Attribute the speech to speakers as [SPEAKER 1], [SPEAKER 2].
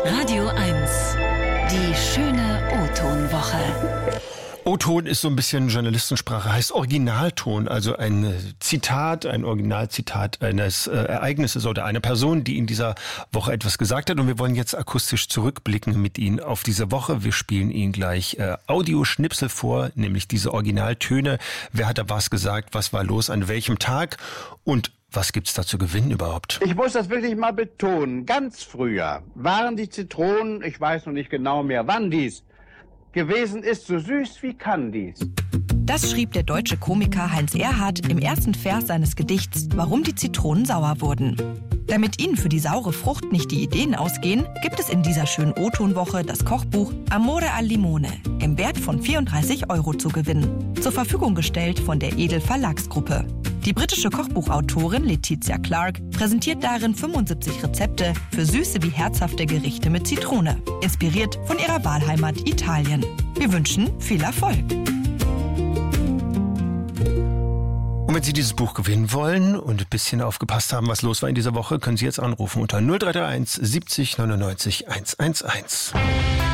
[SPEAKER 1] Radio 1, die schöne O-Ton-Woche.
[SPEAKER 2] O-Ton ist so ein bisschen Journalistensprache, heißt Originalton, also ein Zitat, ein Originalzitat eines Ereignisses oder einer Person, die in dieser Woche etwas gesagt hat. Und wir wollen jetzt akustisch zurückblicken mit Ihnen auf diese Woche. Wir spielen Ihnen gleich Audioschnipsel vor, nämlich diese Originaltöne. Wer hat da was gesagt, was war los, an welchem Tag und was gibt's da zu gewinnen überhaupt?
[SPEAKER 3] Ich muss das wirklich mal betonen. Ganz früher waren die Zitronen, ich weiß noch nicht genau mehr, wann dies gewesen ist, so süß wie Candies.
[SPEAKER 4] Das schrieb der deutsche Komiker Heinz Erhardt im ersten Vers seines Gedichts Warum die Zitronen sauer wurden. Damit Ihnen für die saure Frucht nicht die Ideen ausgehen, gibt es in dieser schönen O-Ton-Woche das Kochbuch Amore al Limone im Wert von 34 € zu gewinnen. Zur Verfügung gestellt von der Edel Verlagsgruppe. Die britische Kochbuchautorin Letizia Clark präsentiert darin 75 Rezepte für süße wie herzhafte Gerichte mit Zitrone, inspiriert von ihrer Wahlheimat Italien. Wir wünschen viel Erfolg.
[SPEAKER 2] Und wenn Sie dieses Buch gewinnen wollen und ein bisschen aufgepasst haben, was los war in dieser Woche, können Sie jetzt anrufen unter 0331 70 99 111.